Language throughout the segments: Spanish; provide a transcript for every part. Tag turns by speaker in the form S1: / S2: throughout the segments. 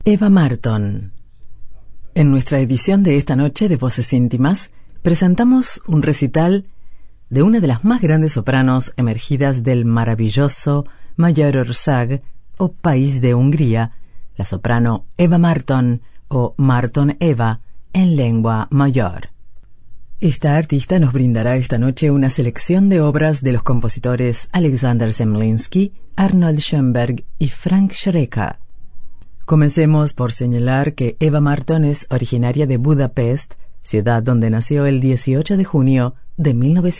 S1: Eva Marton. En nuestra edición de esta noche de Voces Íntimas, presentamos un recital de una de las más grandes sopranos emergidas del maravilloso Magyarország o país de Hungría, la soprano Eva Marton o Marton Eva en lengua mayor. Esta artista nos brindará esta noche una selección de obras de los compositores Alexander Zemlinsky, Arnold Schoenberg y Frank Schreker. Comencemos por señalar que Eva Marton es originaria de Budapest, ciudad donde nació el 18 de junio de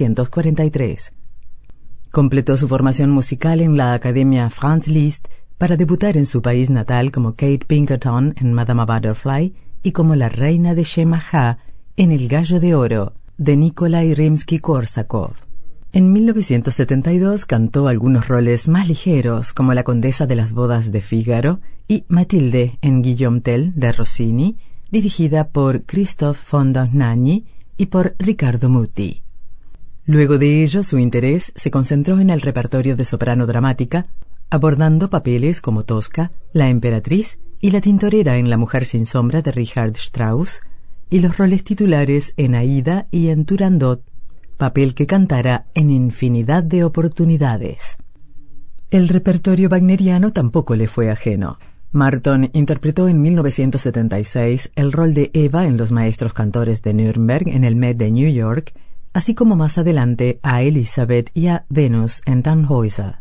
S1: 1943. Completó su formación musical en la Academia Franz Liszt para debutar en su país natal como Kate Pinkerton en Madama Butterfly y como la reina de Shemajá en El Gallo de Oro de Nikolai Rimsky-Korsakov. En 1972 cantó algunos roles más ligeros como la condesa de las bodas de Fígaro y Matilde en Guillaume Tell de Rossini, dirigida por Christoph von Dohnanyi y por Riccardo Muti. Luego de ello, su interés se concentró en el repertorio de soprano dramática, abordando papeles como Tosca, la emperatriz y la tintorera en La mujer sin sombra de Richard Strauss, y los roles titulares en Aida y en Turandot, papel que cantara en infinidad de oportunidades. El repertorio wagneriano tampoco le fue ajeno. Marton interpretó en 1976 el rol de Eva en Los maestros cantores de Nuremberg en el Met de New York, así como más adelante a Elizabeth y a Venus en Tannhäuser.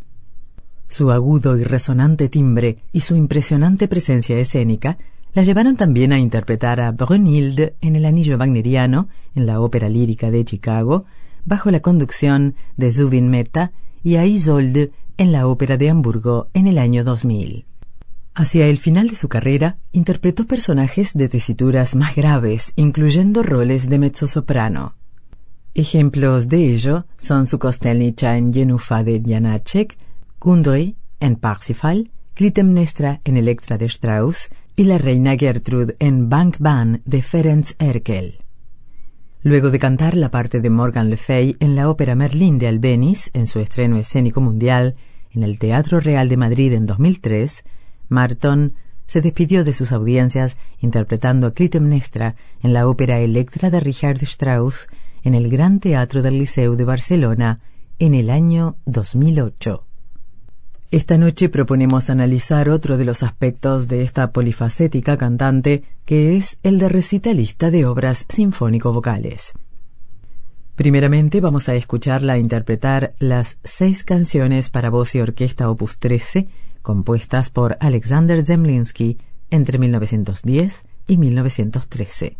S1: Su agudo y resonante timbre y su impresionante presencia escénica la llevaron también a interpretar a Brünnhilde en El anillo wagneriano, en la ópera lírica de Chicago, bajo la conducción de Zubin Mehta, y a Isolde en la ópera de Hamburgo en el año 2000. Hacia el final de su carrera, interpretó personajes de tesituras más graves, incluyendo roles de mezzosoprano. Ejemplos de ello son su Kostelnica en Jenůfa de Janáček, Kundry en Parsifal, Clytemnestra en Electra de Strauss y la reina Gertrud en Bank-Ban de Ferenc Erkel. Luego de cantar la parte de Morgan Le Fay en la ópera Merlín de Albéniz en su estreno escénico mundial en el Teatro Real de Madrid en 2003, Marton se despidió de sus audiencias interpretando a Clytemnestra en la ópera Electra de Richard Strauss en el Gran Teatro del Liceu de Barcelona en el año 2008. Esta noche proponemos analizar otro de los aspectos de esta polifacética cantante, que es el de recitalista de obras sinfónico-vocales. Primeramente vamos a escucharla interpretar las 6 canciones para voz y orquesta opus 13, compuestas por Alexander Zemlinsky entre 1910 y 1913.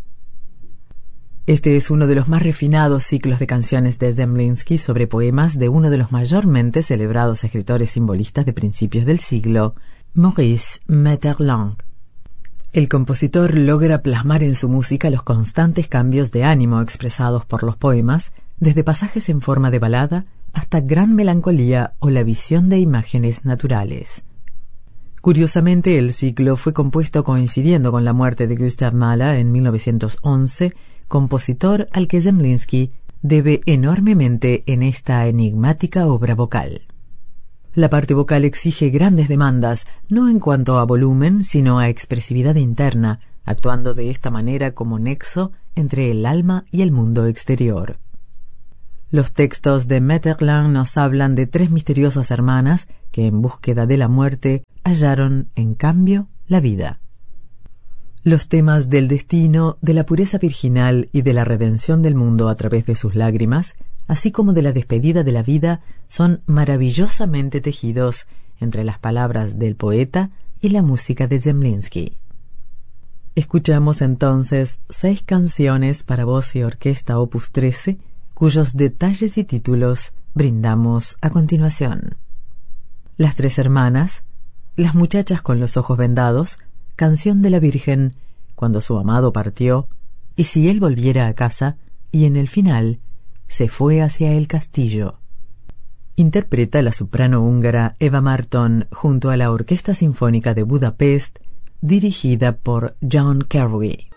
S1: Este es uno de los más refinados ciclos de canciones de Zemlinsky sobre poemas de uno de los mayormente celebrados escritores simbolistas de principios del siglo, Maurice Maeterlinck. El compositor logra plasmar en su música los constantes cambios de ánimo expresados por los poemas, desde pasajes en forma de balada hasta gran melancolía o la visión de imágenes naturales. Curiosamente, el ciclo fue compuesto coincidiendo con la muerte de Gustav Mahler en 1911, compositor al que Zemlinsky debe enormemente en esta enigmática obra vocal. La parte vocal exige grandes demandas, no en cuanto a volumen, sino a expresividad interna, actuando de esta manera como nexo entre el alma y el mundo exterior. Los textos de Maeterlinck nos hablan de 3 misteriosas hermanas que, en búsqueda de la muerte, hallaron, en cambio, la vida. Los temas del destino, de la pureza virginal y de la redención del mundo a través de sus lágrimas, así como de la despedida de la vida, son maravillosamente tejidos entre las palabras del poeta y la música de Zemlinsky. Escuchamos entonces 6 canciones para voz y orquesta opus 13, cuyos detalles y títulos brindamos a continuación. Las 3 hermanas, Las muchachas con los ojos vendados, Canción de la Virgen, Cuando su amado partió, y Si él volviera a casa, y en el final, Se fue hacia el castillo. Interpreta la soprano húngara Eva Marton junto a la Orquesta Sinfónica de Budapest, dirigida por John Kerry.